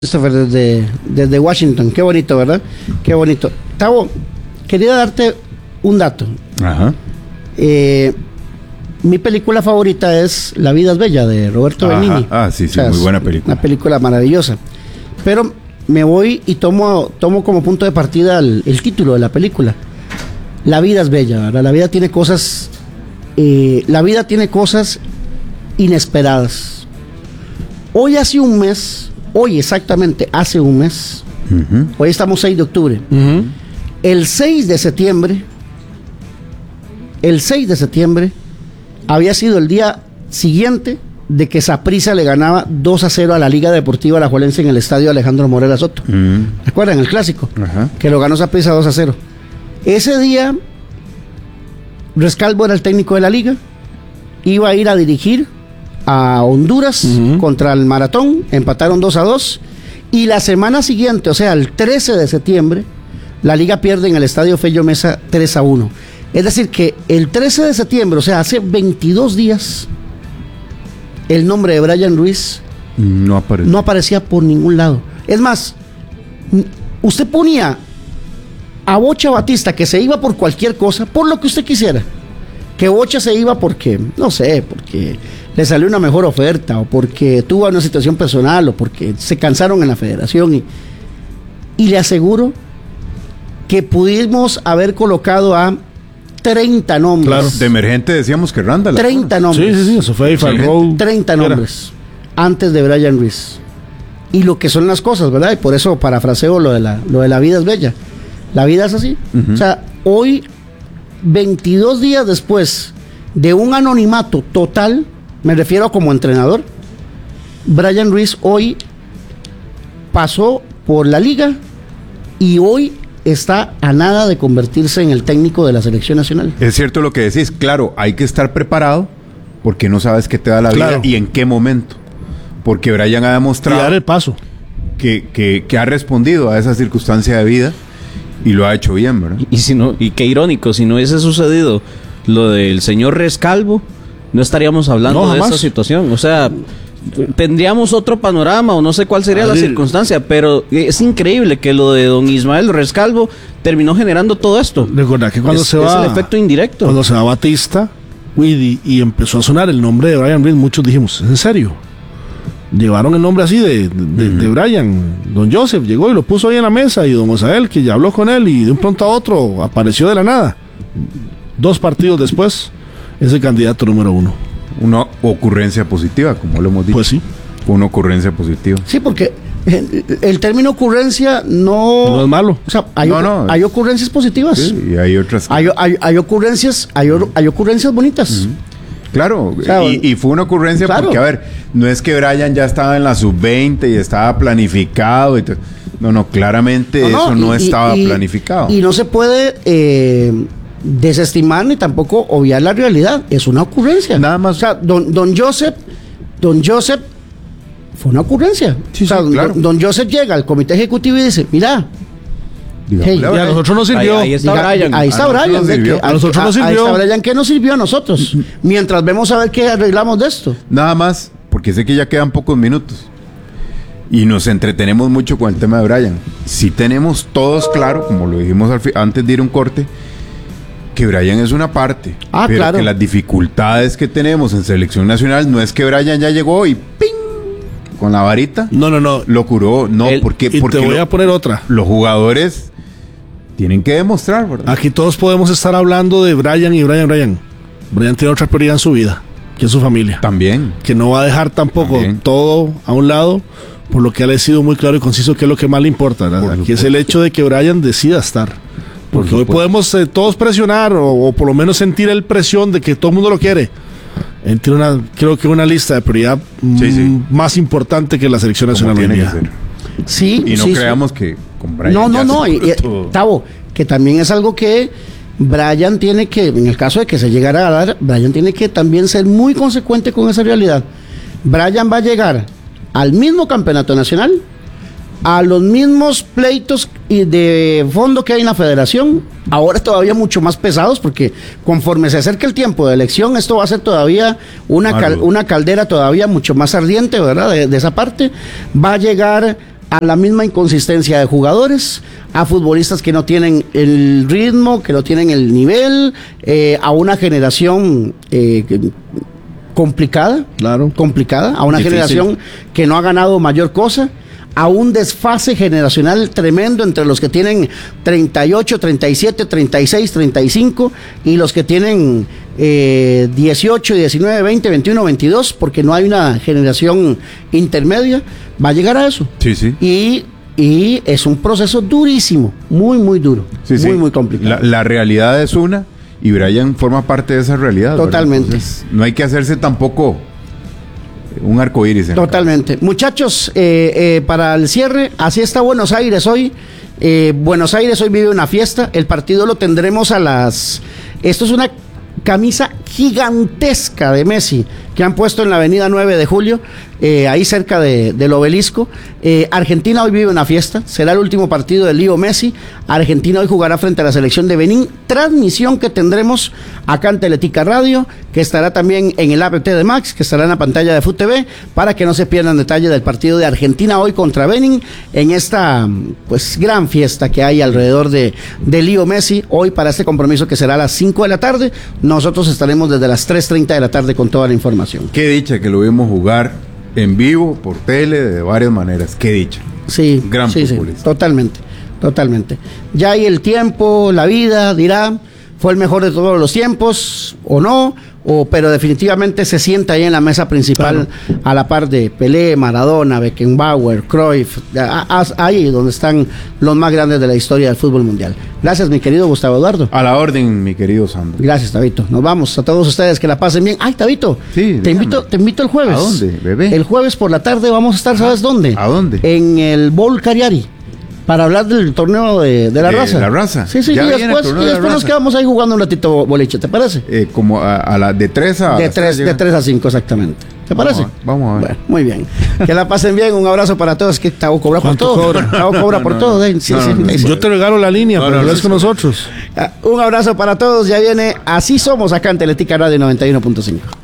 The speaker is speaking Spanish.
Christopher desde Washington. Qué bonito, ¿verdad? Qué bonito. Tavo, quería darte un dato. Ajá. Mi película favorita es La vida es bella, de Roberto Benigni. Sí, o sea, muy buena película. Una película maravillosa. Pero me voy y tomo como punto de partida el título de la película. La vida es bella, ¿verdad? La vida tiene cosas inesperadas. Hoy exactamente hace un mes, hoy estamos 6 de octubre, el 6 de septiembre había sido el día siguiente de que Saprissa le ganaba 2-0 a la Liga Deportiva Alajuelense en el estadio Alejandro Morera Soto. ¿Recuerdan el clásico? Que lo ganó Saprissa 2-0. Ese día, Rescalvo era el técnico de la liga, iba a ir a dirigir a Honduras contra el Maratón, empataron 2-2, y la semana siguiente, o sea, el 13 de septiembre, la liga pierde en el estadio Fello Mesa 3-1. Es decir, que el 13 de septiembre, o sea, hace 22 días, el nombre de Brian Ruiz no aparecía por ningún lado. Es más, usted ponía a Bocha Batista, que se iba por cualquier cosa, por lo que usted quisiera. Que Bocha se iba porque, no sé, porque le salió una mejor oferta, o porque tuvo una situación personal, o porque se cansaron en la federación. Y le aseguro que pudimos haber colocado a 30 nombres. Claro, de emergente decíamos que Randall. 30 nombres. Sí, eso fue 30 nombres antes de Brian Ruiz. Y lo que son las cosas, ¿verdad? Y por eso parafraseo lo de la vida es bella. La vida es así. O sea, hoy, 22 días después de un anonimato total, me refiero como entrenador, Brian Ruiz hoy pasó por la liga y hoy está a nada de convertirse en el técnico de la selección nacional. Es cierto lo que decís, claro, hay que estar preparado porque no sabes qué te da la vida y en qué momento. Porque Brian ha demostrado y dar el paso. Que ha respondido a esa circunstancia de vida y lo ha hecho bien, ¿verdad? Y qué irónico, si no hubiese sucedido lo del señor Rescalvo, no estaríamos hablando de esta situación. O sea, tendríamos otro panorama o no sé cuál sería la circunstancia, pero es increíble que lo de don Ismael Rescalvo terminó generando todo esto. Recuerda que cuando es el efecto indirecto. Cuando se va Batista, Widy, y empezó a sonar el nombre de Brian Ruiz, muchos dijimos, ¿en serio? Llevaron el nombre así de Brian. Don Joseph llegó y lo puso ahí en la mesa, y don Osael, que ya habló con él, y de un pronto a otro apareció de la nada. 2 partidos después, es el candidato número 1. Una ocurrencia positiva, como lo hemos dicho. Pues sí. Una ocurrencia positiva. Sí, porque el término ocurrencia no es malo. O sea, hay ocurrencias positivas. Sí, y hay otras. Hay ocurrencias bonitas. Claro, o sea, y fue una ocurrencia porque, a ver, no es que Brian ya estaba en la sub-20 y estaba planificado. No, claramente eso no estaba planificado. Y no se puede desestimar ni tampoco obviar la realidad. Es una ocurrencia. Nada más. O sea, don Joseph fue una ocurrencia. Sí, o sea, claro. Don Joseph llega al comité ejecutivo y dice, mira, y a nosotros nos sirvió. Ahí está Brian. Ahí está Brian. A nosotros nos sirvió. Ahí está Brian, ¿qué nos sirvió a nosotros? Mientras vemos a ver qué arreglamos de esto. Nada más, porque sé que ya quedan pocos minutos. Y nos entretenemos mucho con el tema de Brian. Si tenemos todos claro, como lo dijimos antes de ir a un corte, que Brian es una parte. Pero claro. Que las dificultades que tenemos en selección nacional no es que Brian ya llegó y ¡ping! Con la varita. No. Lo curó. No, porque te voy a poner otra. Los jugadores tienen que demostrar, ¿verdad? Aquí todos podemos estar hablando de Brian y Brian. Brian tiene otra prioridad en su vida, que es su familia. También. Que no va a dejar tampoco todo a un lado, por lo que le ha sido muy claro y conciso que es lo que más le importa, ¿verdad? Aquí es el hecho de que Brian decida estar. Porque hoy podemos todos presionar o por lo menos sentir el presión de que todo el mundo lo quiere. Él tiene creo que una lista de prioridad más importante que la selección nacional. Tiene que ser. Sí. Y no creamos que con Brian. No. Tavo, que también es algo que Brian tiene que, en el caso de que se llegara a dar, Brian tiene que también ser muy consecuente con esa realidad. Brian va a llegar al mismo campeonato nacional, a los mismos pleitos de fondo que hay en la federación, ahora todavía mucho más pesados, porque conforme se acerca el tiempo de elección, esto va a ser todavía una caldera todavía mucho más ardiente, ¿verdad? De esa parte, va a llegar a la misma inconsistencia de jugadores, a futbolistas que no tienen el ritmo, que no tienen el nivel, a una generación complicada, a una generación que no ha ganado mayor cosa, a un desfase generacional tremendo entre los que tienen 38, 37, 36, 35 y los que tienen 18, 19, 20, 21, 22, porque no hay una generación intermedia. Va a llegar a eso. Sí. Y es un proceso durísimo, muy duro, muy complicado. La realidad es una y Brian forma parte de esa realidad. Totalmente. Entonces, no hay que hacerse tampoco un arcoíris. Totalmente. Muchachos, para el cierre, así está Buenos Aires hoy. Buenos Aires hoy vive una fiesta. El partido lo tendremos a las... Esto es una camisa gigantesca de Messi que han puesto en la avenida 9 de Julio, ahí cerca del obelisco. Argentina hoy vive una fiesta, será el último partido de Leo Messi. Argentina hoy jugará frente a la selección de Benín, transmisión que tendremos acá en Teletica Radio, que estará también en el APT de Max, que estará en la pantalla de FUTV, para que no se pierdan detalle del partido de Argentina hoy contra Benín, en esta pues gran fiesta que hay alrededor de Leo Messi, hoy para este compromiso que será a las 5 de la tarde. Nosotros estaremos desde las 3:30 de la tarde con toda la información. Qué dicha que lo vimos jugar en vivo, por tele, de varias maneras. Qué dicha. Sí, gran futbolista. Totalmente. Ya hay el tiempo, la vida dirá, fue el mejor de todos los tiempos o no, pero definitivamente se sienta ahí en la mesa principal, claro, a la par de Pelé, Maradona, Beckenbauer, Cruyff, ahí donde están los más grandes de la historia del fútbol mundial. Gracias, mi querido Gustavo Eduardo. A la orden, mi querido Sandro. Gracias, Tabito. Nos vamos. A todos ustedes que la pasen bien. Ay, Tabito, sí, te invito el jueves. ¿A dónde, bebé? El jueves por la tarde vamos a estar, ¿sabes dónde? ¿A dónde? En el Bowl Cariari, para hablar del torneo de la raza. ¿De la raza? Sí, y después nos quedamos ahí jugando un ratito boliche, ¿te parece? Como a la de 3 a... De 3 a 5, exactamente. ¿Te parece? Vamos a ver. Bueno, muy bien. Que la pasen bien. Un abrazo para todos. Que Tavo cobra por todo. Tavo cobra por todo. Sí. Yo te regalo la línea, pero hablas con nosotros. Un abrazo para todos. Ya viene Así Somos acá en Teletica Radio 91.5.